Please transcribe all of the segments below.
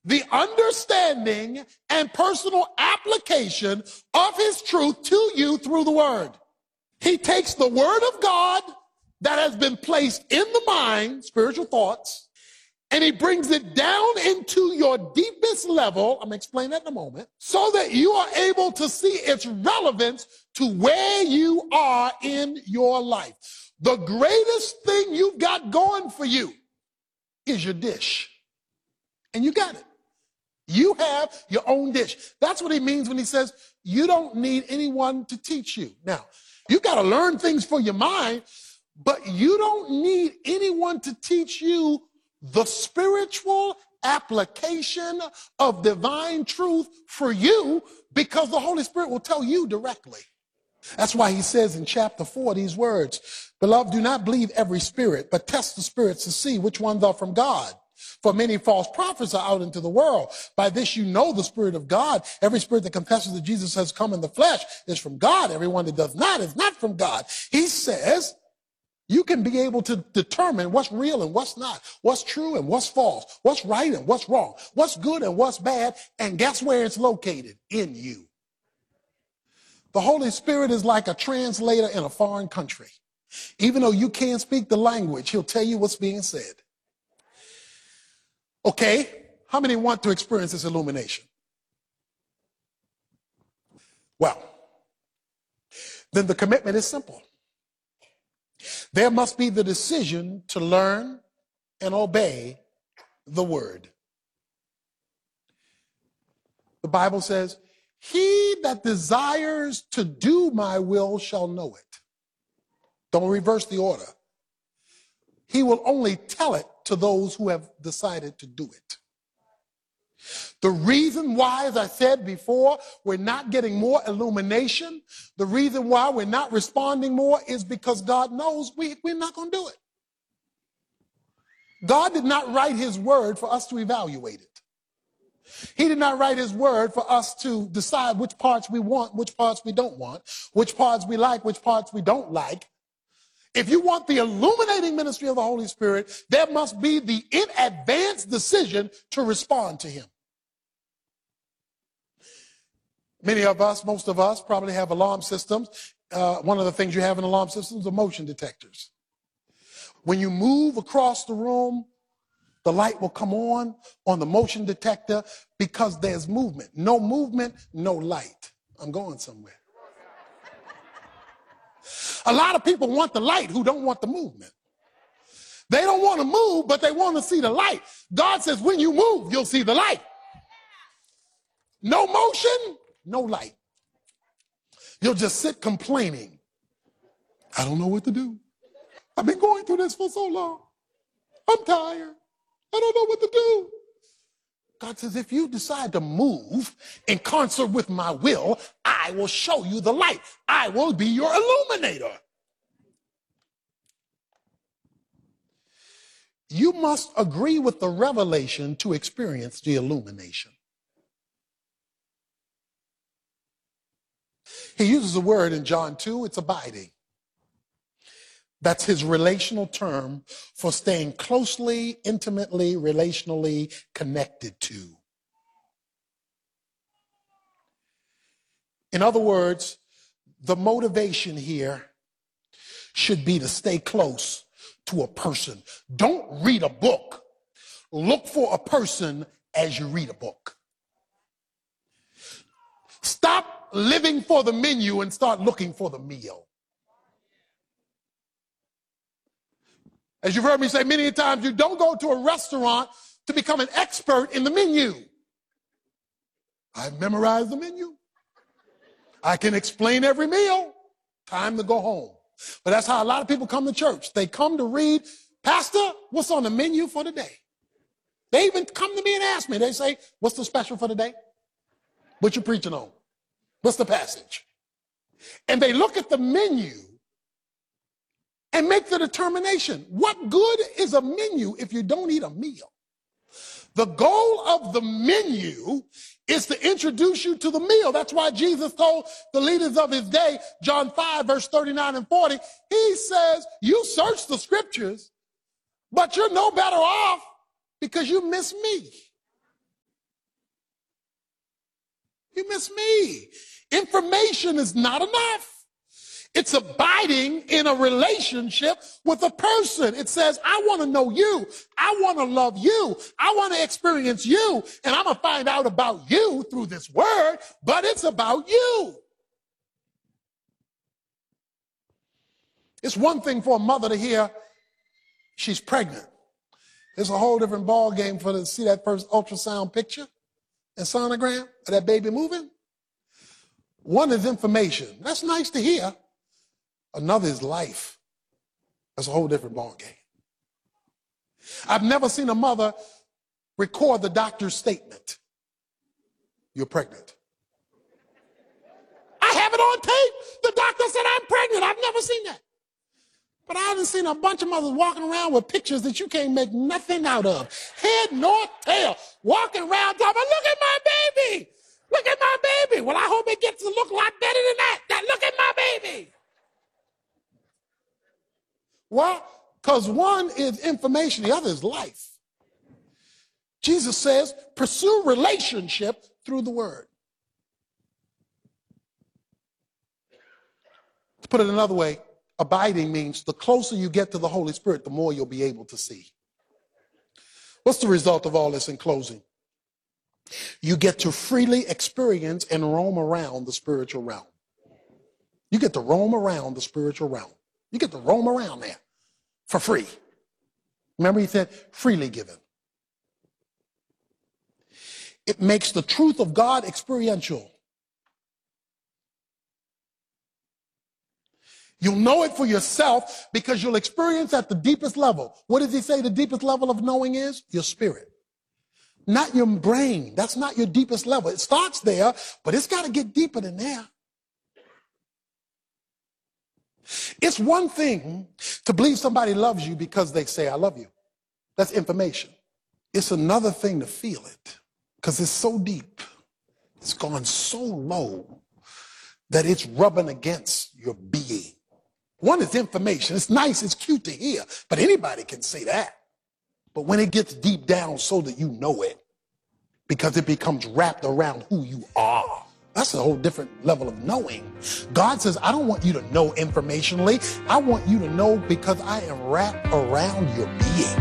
the understanding and personal application of his truth to you through the word. He takes the word of God that has been placed in the mind, spiritual thoughts, and he brings it down into your deepest level, I'm going to explain that in a moment, so that you are able to see its relevance to where you are in your life. The greatest thing you've got going for you is your dish. And you got it. You have your own dish. That's what he means when he says you don't need anyone to teach you. Now, you got to learn things for your mind, but you don't need anyone to teach you the spiritual application of divine truth for you, because the Holy Spirit will tell you directly. That's why he says in chapter 4 these words, "Beloved, do not believe every spirit, but test the spirits to see which ones are from God. For many false prophets are out into the world. By this you know the Spirit of God. Every spirit that confesses that Jesus has come in the flesh is from God. Everyone that does not is not from God." He says you can be able to determine what's real and what's not, what's true and what's false, what's right and what's wrong, what's good and what's bad, and guess where it's located? In you. The Holy Spirit is like a translator in a foreign country. Even though you can't speak the language, he'll tell you what's being said. Okay, how many want to experience this illumination? Well, then the commitment is simple. There must be the decision to learn and obey the word. The Bible says, "He that desires to do my will shall know it." Don't reverse the order. He will only tell it to those who have decided to do it. The reason why, as I said before, we're not getting more illumination, the reason why we're not responding more is because God knows we're not going to do it. God did not write his word for us to evaluate it. He did not write his word for us to decide which parts we want, which parts we don't want, which parts we like, which parts we don't like. If you want the illuminating ministry of the Holy Spirit, there must be the in advance decision to respond to him. Many of us, most of us, probably have alarm systems. One of the things you have in alarm systems are motion detectors. When you move across the room, the light will come on the motion detector because there's movement. No movement, no light. I'm going somewhere. A lot of people want the light who don't want the movement. They don't want to move, but they want to see the light. God says when you move, you'll see the light. No motion, no light. You'll just sit complaining. I don't know what to do. I've been going through this for so long. I'm tired. I don't know what to do. God says, if you decide to move in concert with my will, I will show you the light. I will be your illuminator. You must agree with the revelation to experience the illumination. He uses a word in John 2, it's abiding. That's his relational term for staying closely, intimately, relationally connected to. In other words, the motivation here should be to stay close to a person. Don't read a book. Look for a person as you read a book. Stop living for the menu and start looking for the meal. As you've heard me say many times, you don't go to a restaurant to become an expert in the menu. I've memorized the menu. I can explain every meal. Time to go home. But that's how a lot of people come to church. They come to read, Pastor, what's on the menu for today? They even come to me and ask me. They say, what's the special for today? What you preaching on? What's the passage? And they look at the menu and make the determination. What good is a menu if you don't eat a meal? The goal of the menu is to introduce you to the meal. That's why Jesus told the leaders of his day, John 5, verse 39 and 40, he says, you search the scriptures, but you're no better off because you miss me. You miss me. Information is not enough. It's abiding in a relationship with a person. It says, I want to know you. I want to love you. I want to experience you. And I'm going to find out about you through this word, but it's about you. It's one thing for a mother to hear she's pregnant. It's a whole different ball game for her to see that first ultrasound picture and sonogram of that baby moving. One is information. That's nice to hear. Another is life. That's a whole different ball game. I've never seen a mother record the doctor's statement. You're pregnant. I have it on tape. The doctor said I'm pregnant. I've never seen that. But I haven't seen a bunch of mothers walking around with pictures that you can't make nothing out of. Head nor tail. Walking around talking, look at my baby. Look at my baby. Well, I hope it gets to look a lot better than that. Look at my baby. Why? Because one is information, the other is life. Jesus says, pursue relationship through the word. To put it another way, abiding means the closer you get to the Holy Spirit, the more you'll be able to see. What's the result of all this in closing? You get to freely experience and roam around the spiritual realm. You get to roam around the spiritual realm. You get to roam around there for free. Remember he said, freely given. It makes the truth of God experiential. You'll know it for yourself because you'll experience at the deepest level. What does he say the deepest level of knowing is? Your spirit. Not your brain. That's not your deepest level. It starts there, but it's got to get deeper than there. It's one thing to believe somebody loves you because they say, I love you. That's information. It's another thing to feel it because it's so deep. It's gone so low that it's rubbing against your being. One is information. It's nice, it's cute to hear, but anybody can say that. But when it gets deep down so that you know it, because it becomes wrapped around who you are, that's a whole different level of knowing. God says, I don't want you to know informationally. I want you to know because I am wrapped around your being.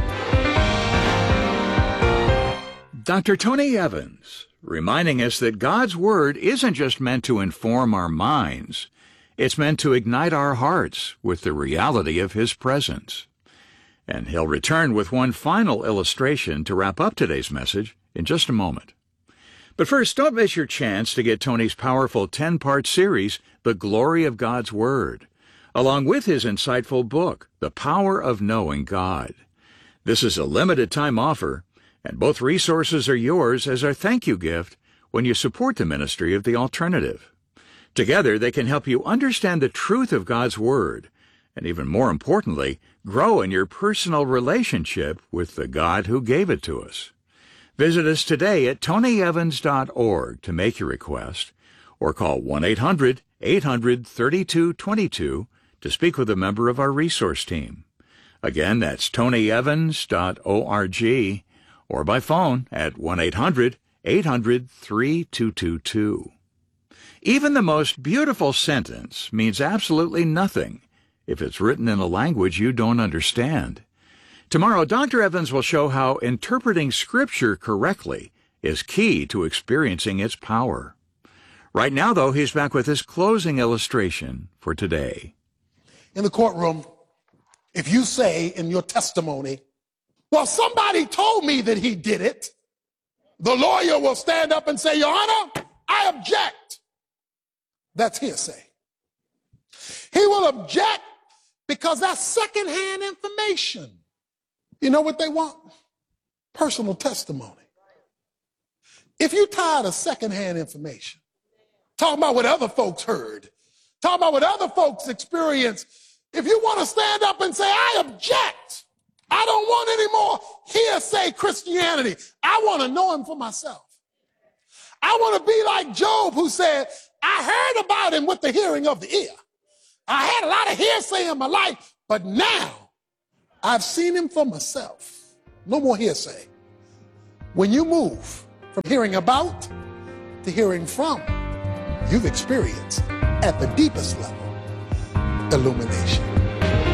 Dr. Tony Evans, reminding us that God's Word isn't just meant to inform our minds. It's meant to ignite our hearts with the reality of His presence. And he'll return with one final illustration to wrap up today's message in just a moment. But first, don't miss your chance to get Tony's powerful 10-part series, The Glory of God's Word, along with his insightful book, The Power of Knowing God. This is a limited-time offer, and both resources are yours as our thank you gift when you support the ministry of The Alternative. Together, they can help you understand the truth of God's Word, and even more importantly, grow in your personal relationship with the God who gave it to us. Visit us today at tonyevans.org to make your request, or call 1-800-800-3222 to speak with a member of our resource team. Again, that's tonyevans.org, or by phone at 1-800-800-3222. Even the most beautiful sentence means absolutely nothing if it's written in a language you don't understand. Tomorrow, Dr. Evans will show how interpreting Scripture correctly is key to experiencing its power. Right now, though, he's back with his closing illustration for today. In the courtroom, if you say in your testimony, well, somebody told me that he did it, the lawyer will stand up and say, Your Honor, I object. That's hearsay. He will object because that's secondhand information. You know what they want? Personal testimony. If you're tired of secondhand information, talking about what other folks heard, talking about what other folks experienced, if you want to stand up and say, I object, I don't want any more hearsay Christianity. I want to know him for myself. I want to be like Job, who said, I heard about him with the hearing of the ear. I had a lot of hearsay in my life, but now I've seen him for myself. No more hearsay. When you move from hearing about to hearing from, you've experienced at the deepest level illumination.